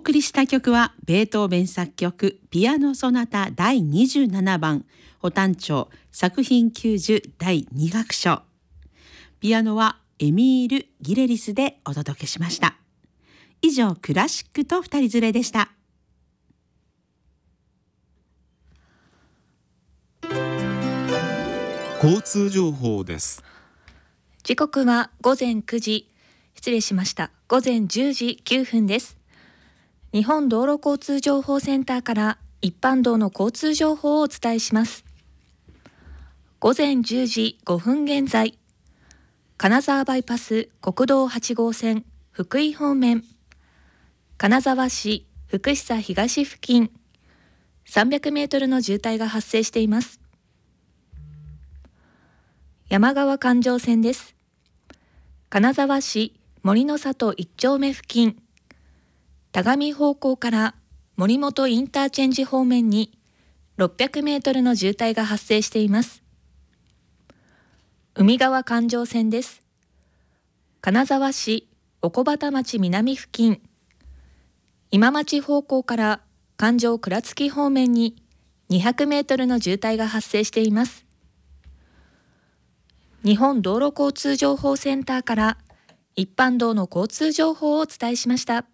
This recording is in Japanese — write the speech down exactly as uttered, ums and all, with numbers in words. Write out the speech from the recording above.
送りした曲はベートーベン作曲ピアノソナタだいにじゅうななばん補単調作品きゅうじゅうだいに楽章。ピアノはエミール・ギレリスでお届けしました。以上、クラシックと二人連れでした。 交通情報です。 時刻は午前くじ、失礼しました。午前じゅうじきゅうふんです。日本道路交通情報センターから一般道の交通情報をお伝えします。午前じゅうじごふん現在、金沢バイパス国道はち号線福井方面、金沢市福久東付近さんびゃくメートルの渋滞が発生しています。山川環状線です。金沢市森の里いち丁目付近、田上方向から森本インターチェンジ方面にろっぴゃくメートルの渋滞が発生しています。海川環状線です。金沢市おこばた町南付近、今町方向から環状倉敷方面ににひゃくメートルの渋滞が発生しています。日本道路交通情報センターから一般道の交通情報をお伝えしました。